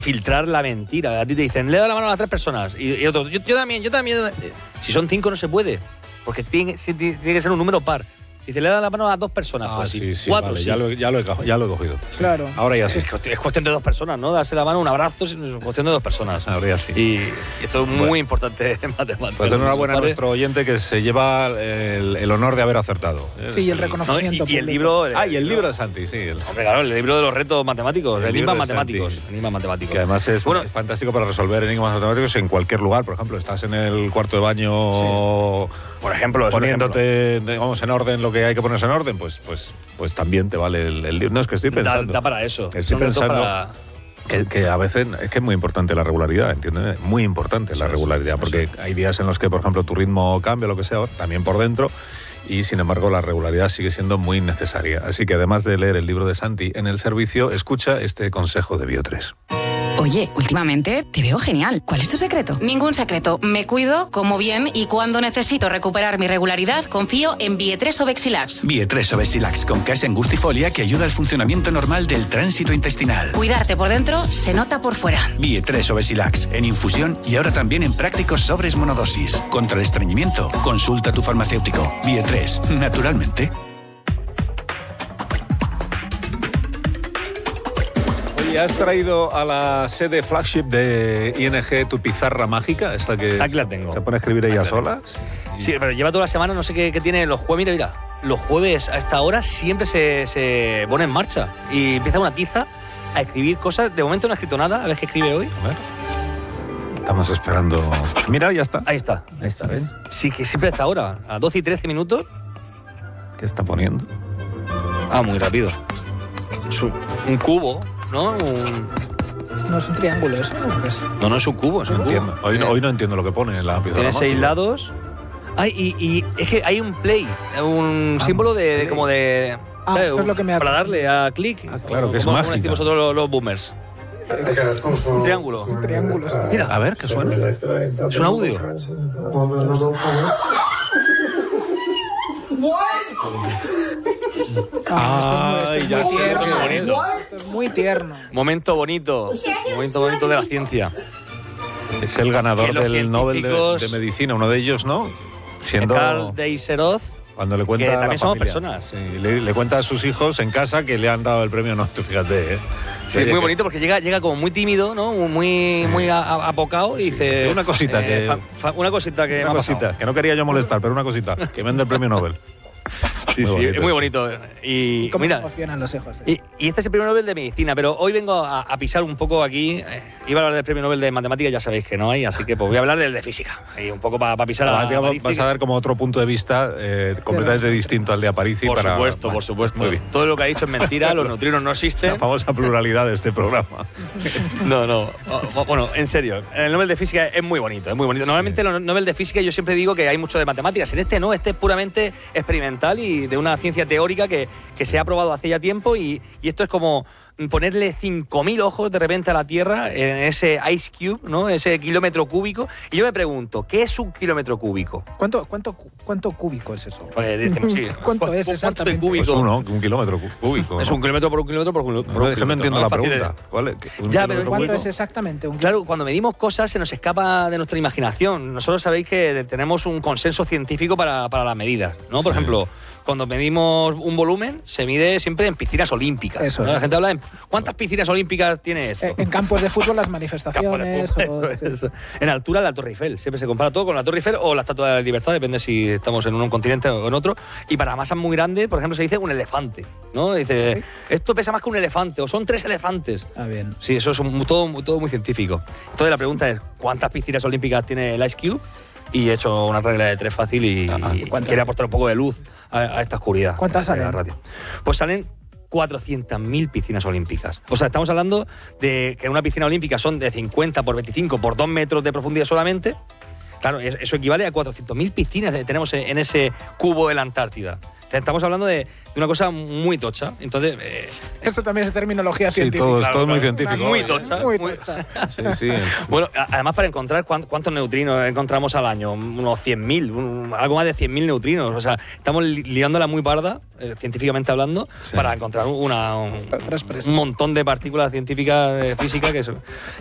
filtrar la mentira. A ti te dicen, le he dado la mano a las 3 personas. Y otro, yo también. Si son 5 no se puede. Porque tiene que ser un número par. Dice, le he dado la mano a 2 personas. Pues sí, 4, vale, sí. ya lo he cogido. Claro. Ahora ya sí. Es cuestión de 2 personas, ¿no? Darse la mano, un abrazo, es cuestión de 2 personas. Ahora ya sí. Y esto es muy importante en matemáticas. Pues enhorabuena a nuestro oyente que se lleva el honor de haber acertado. Sí, y el reconocimiento. Y el libro... y el libro de Santi, sí. Hombre, claro, el libro de los retos matemáticos, libro enigmas de matemáticos. Santi. Enigmas matemáticos. Que además es fantástico para resolver enigmas matemáticos en cualquier lugar. Por ejemplo, estás en el cuarto de baño... Sí. Por ejemplo, poniéndote en orden lo que hay que ponerse en orden, pues también te vale el libro. No, es que estoy pensando. Da para eso. Estoy pensando que a veces es que es muy importante la regularidad, ¿entiendes? Muy importante la regularidad, porque hay días en los que, por ejemplo, tu ritmo cambia, lo que sea, también por dentro, y sin embargo la regularidad sigue siendo muy necesaria. Así que además de leer el libro de Santi en el servicio, escucha este consejo de Bio3. Oye, últimamente te veo genial. ¿Cuál es tu secreto? Ningún secreto. Me cuido, como bien y cuando necesito recuperar mi regularidad, confío en Bio3 Obexilax. Bio3 Obexilax con case angustifolia que ayuda al funcionamiento normal del tránsito intestinal. Cuidarte por dentro se nota por fuera. Bio3 Obexilax en infusión y ahora también en prácticos sobres monodosis. Contra el estreñimiento, consulta a tu farmacéutico. Bio3, naturalmente. ¿Y has traído a la sede flagship de ING tu pizarra mágica? Esta que aquí la tengo. ¿Se pone a escribir ella sola? Sí, pero lleva toda la semana, no sé qué tiene los jueves. Mira, los jueves a esta hora siempre se pone en marcha y empieza una tiza a escribir cosas. De momento no ha escrito nada, a ver qué escribe hoy. A ver. Estamos esperando. Mira, ya está. Ahí está. ¿Ves? Sí, que siempre a esta hora, a 12 y 13 minutos. ¿Qué está poniendo? Muy rápido. Es un cubo, ¿no? No es un triángulo, ¿eso? No es un cubo, es un cubo. Hoy no entiendo lo que pone en la pizarra. Tiene 6 lados. Y es que hay un play, un símbolo de como de... eso es lo que me para darle a clic. Claro, que es mágica. Como decimos vosotros los boomers. Un triángulo. Un triángulo. Mira, a ver, ¿qué suena? Es un audio. Esto es muy tierno. Momento bonito de la ciencia. Es el ganador del Nobel de Medicina, uno de ellos, ¿no? Siendo Karl Deiseroth. Cuando le cuenta que a la también somos familia. personas. Sí, le cuenta a sus hijos en casa que le han dado el premio Nobel, tú fíjate, ¿eh? Sí, muy bonito porque llega como muy tímido, ¿no? Muy apocado y dice... Una cosita que... Una cosita que no quería yo molestar, pero una cosita, que me den el premio Nobel. Sí, es muy bonito. Y ¿Cómo mira, se emocionan los hijos? Y este es el premio Nobel de Medicina, pero hoy vengo a pisar un poco aquí. Iba a hablar del premio Nobel de Matemáticas, ya sabéis que no hay, así que pues voy a hablar del de Física. Y un poco para pisar vas a dar como otro punto de vista completamente distinto al de Aparici. Por supuesto. Muy bien. Todo lo que ha dicho es mentira, los neutrinos no existen. La famosa pluralidad de este programa. No. Bueno, en serio, el Nobel de Física es muy bonito, Normalmente los Nobel de Física yo siempre digo que hay mucho de matemáticas. En este no, este es puramente experimental y de una ciencia teórica que se ha probado hace ya tiempo y esto es como ponerle 5.000 ojos de repente a la Tierra en ese ice cube, ¿no? Ese kilómetro cúbico. Y yo me pregunto, ¿qué es un kilómetro cúbico? ¿Cuánto cúbico es eso? Decimos, sí. ¿Cuánto es exactamente? Pues un kilómetro cúbico. Es un kilómetro por un kilómetro por un kilómetro. Es que no entiendo la pregunta. ¿Cuánto es exactamente un kilómetro? Claro, cuando medimos cosas se nos escapa de nuestra imaginación. Nosotros sabéis que tenemos un consenso científico para las medidas, ¿no? Por ejemplo, cuando medimos un volumen, se mide siempre en piscinas olímpicas. Eso, ¿no? La gente habla de ¿cuántas piscinas olímpicas tiene esto? En campos de fútbol, las manifestaciones. En altura, la Torre Eiffel. Siempre se compara todo con la Torre Eiffel o la Estatua de la Libertad, depende si estamos en un continente o en otro. Y para masas muy grandes, por ejemplo, se dice un elefante, ¿no? Dice, esto pesa más que un elefante, o son 3 elefantes. Bien. Sí, eso es todo muy científico. Entonces la pregunta es, ¿cuántas piscinas olímpicas tiene el Ice Cube? Y he hecho una regla de 3 fácil y quiere aportar un poco de luz a esta oscuridad. ¿Cuántas salen? Pues salen 400.000 piscinas olímpicas. O sea, estamos hablando de que una piscina olímpica son de 50 por 25 por 2 metros de profundidad solamente. Claro, eso equivale a 400.000 piscinas que tenemos en ese cubo de la Antártida. Estamos hablando de una cosa muy tocha. Entonces, esto también es terminología sí, científica. todo es muy científico. Muy tocha. Muy tocha. Sí. Bueno, además, para encontrar cuántos neutrinos encontramos al año, unos 100.000, algo más de 100.000 neutrinos. O sea, estamos liándola muy parda, científicamente hablando, para encontrar un montón de partículas científicas físicas que